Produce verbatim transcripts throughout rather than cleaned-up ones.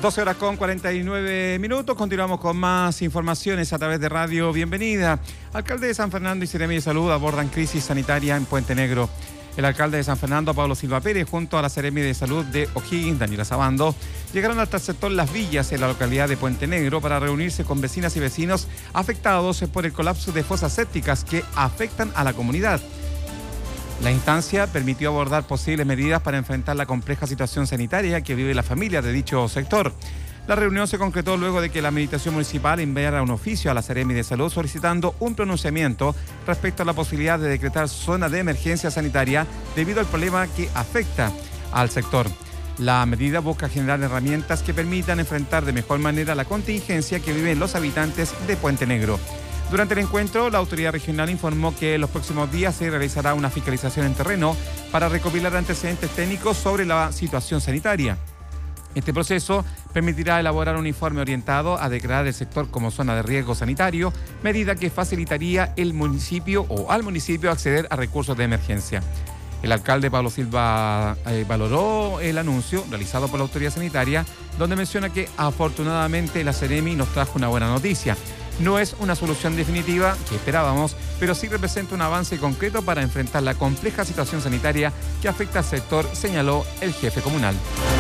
doce horas con cuarenta y nueve minutos. Continuamos con más informaciones a través de Radio Bienvenida. Alcalde de San Fernando y Seremi de Salud abordan crisis sanitaria en Puente Negro. El alcalde de San Fernando, Pablo Silva Pérez, junto a la Seremi de Salud de O'Higgins, Daniela Sabando, llegaron hasta el sector Las Villas, en la localidad de Puente Negro, para reunirse con vecinas y vecinos afectados por el colapso de fosas sépticas que afectan a la comunidad. La instancia permitió abordar posibles medidas para enfrentar la compleja situación sanitaria que vive la familia de dicho sector. La reunión se concretó luego de que la Administración Municipal enviara un oficio a la Seremi de Salud solicitando un pronunciamiento respecto a la posibilidad de decretar zona de emergencia sanitaria debido al problema que afecta al sector. La medida busca generar herramientas que permitan enfrentar de mejor manera la contingencia que viven los habitantes de Puente Negro. Durante el encuentro, la autoridad regional informó que en los próximos días se realizará una fiscalización en terreno para recopilar antecedentes técnicos sobre la situación sanitaria. Este proceso permitirá elaborar un informe orientado a declarar el sector como zona de riesgo sanitario, medida que facilitaría el municipio o al municipio acceder a recursos de emergencia. El alcalde Pablo Silva eh, valoró el anuncio realizado por la autoridad sanitaria, donde menciona que afortunadamente la Seremi nos trajo una buena noticia. No es una solución definitiva que esperábamos, pero sí representa un avance concreto para enfrentar la compleja situación sanitaria que afecta al sector, señaló el jefe comunal.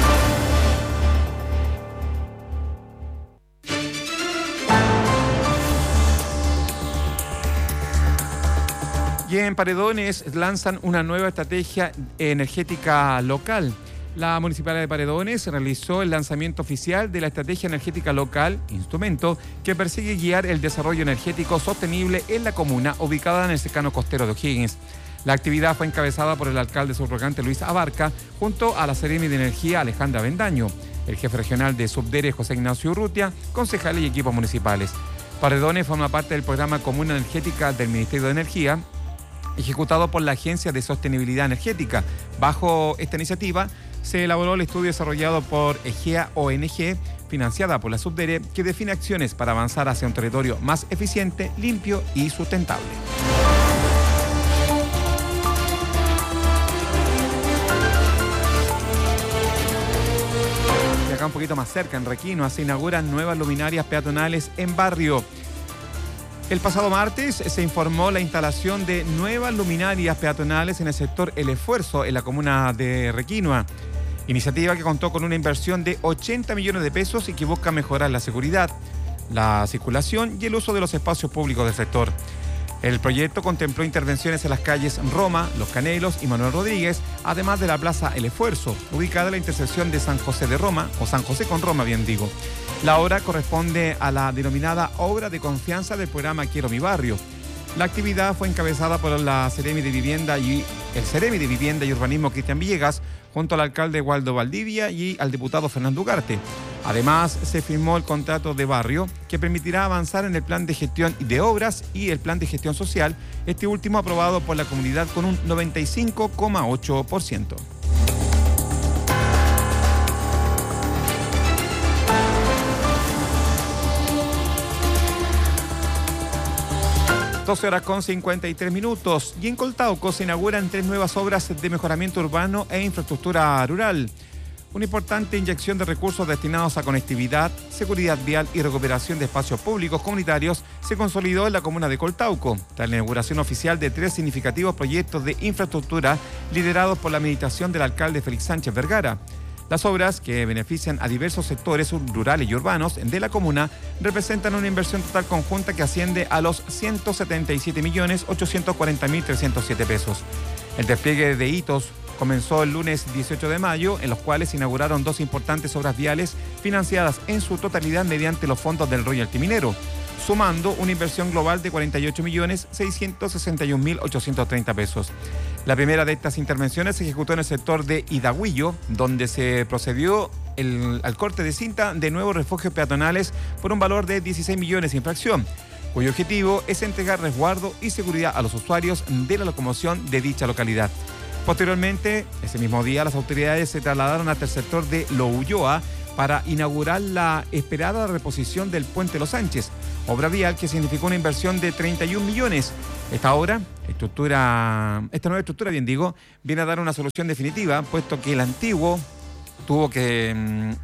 Y en Paredones lanzan una nueva estrategia energética local. La Municipalidad de Paredones realizó el lanzamiento oficial de la Estrategia Energética Local, instrumento que persigue guiar el desarrollo energético sostenible en la comuna ubicada en el cercano costero de O'Higgins. La actividad fue encabezada por el alcalde subrogante Luis Abarca, junto a la Seremi de Energía Alejandra Bendaño, el jefe regional de Subdere José Ignacio Urrutia, concejales y equipos municipales. Paredones forma parte del programa Comuna Energética del Ministerio de Energía, ejecutado por la Agencia de Sostenibilidad Energética. Bajo esta iniciativa se elaboró el estudio desarrollado por Egea O N G, financiada por la Subdere, que define acciones para avanzar hacia un territorio más eficiente, limpio y sustentable. Y acá un poquito más cerca, en Requinoa, se inauguran nuevas luminarias peatonales en barrio. El pasado martes se informó la instalación de nuevas luminarias peatonales en el sector El Esfuerzo, en la comuna de Requinoa. Iniciativa que contó con una inversión de ochenta millones de pesos y que busca mejorar la seguridad, la circulación y el uso de los espacios públicos del sector. El proyecto contempló intervenciones en las calles Roma, Los Canelos y Manuel Rodríguez, además de la plaza El Esfuerzo, ubicada en la intersección de San José de Roma, o San José con Roma, bien digo. La obra corresponde a la denominada Obra de Confianza del programa Quiero Mi Barrio. La actividad fue encabezada por la Seremi de Vivienda y el Seremi de Vivienda y Urbanismo Cristian Villegas, junto al alcalde Waldo Valdivia y al diputado Fernando Ugarte. Además, se firmó el contrato de barrio que permitirá avanzar en el plan de gestión de obras y el plan de gestión social, este último aprobado por la comunidad con un noventa y cinco coma ocho por ciento. doce horas con cincuenta y tres minutos. Y en Coltauco se inauguran tres nuevas obras de mejoramiento urbano e infraestructura rural. Una importante inyección de recursos destinados a conectividad, seguridad vial y recuperación de espacios públicos comunitarios se consolidó en la comuna de Coltauco, tras la inauguración oficial de tres significativos proyectos de infraestructura liderados por la administración del alcalde Félix Sánchez Vergara. Las obras, que benefician a diversos sectores rurales y urbanos de la comuna, representan una inversión total conjunta que asciende a los ciento setenta y siete millones ochocientos cuarenta mil trescientos siete pesos. El despliegue de hitos comenzó el lunes dieciocho de mayo, en los cuales se inauguraron dos importantes obras viales financiadas en su totalidad mediante los fondos del Royalty Minero, sumando una inversión global de cuarenta y ocho millones seiscientos sesenta y un mil ochocientos treinta pesos. La primera de estas intervenciones se ejecutó en el sector de Hidagüillo, donde se procedió el, al corte de cinta de nuevos refugios peatonales por un valor de dieciséis millones sin fracción, cuyo objetivo es entregar resguardo y seguridad a los usuarios de la locomoción de dicha localidad. Posteriormente, ese mismo día, las autoridades se trasladaron hasta el sector de Lo Ulloa para inaugurar la esperada reposición del Puente Los Sánchez, obra vial que significó una inversión de treinta y un millones. Esta obra, estructura, esta nueva estructura, bien digo, viene a dar una solución definitiva, puesto que el antiguo tuvo que mmm,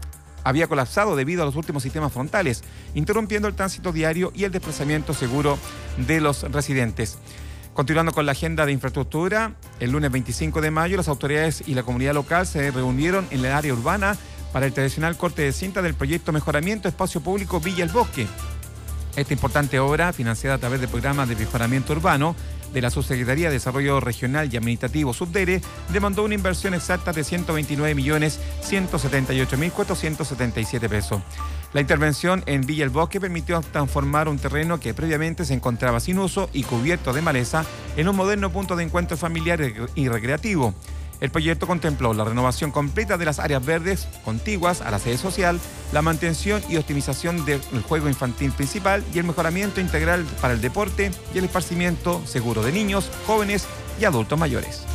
había colapsado debido a los últimos sistemas frontales, interrumpiendo el tránsito diario y el desplazamiento seguro de los residentes. Continuando con la agenda de infraestructura, el lunes veinticinco de mayo las autoridades y la comunidad local se reunieron en el área urbana para el tradicional corte de cinta del proyecto Mejoramiento Espacio Público Villa El Bosque. Esta importante obra, financiada a través del programa de mejoramiento urbano de la Subsecretaría de Desarrollo Regional y Administrativo Subdere, demandó una inversión exacta de ciento veintinueve millones ciento setenta y ocho mil cuatrocientos setenta y siete pesos. La intervención en Villa El Bosque permitió transformar un terreno que previamente se encontraba sin uso y cubierto de maleza en un moderno punto de encuentro familiar y recreativo. El proyecto contempló la renovación completa de las áreas verdes contiguas a la sede social, la mantención y optimización del juego infantil principal y el mejoramiento integral para el deporte y el esparcimiento seguro de niños, jóvenes y adultos mayores.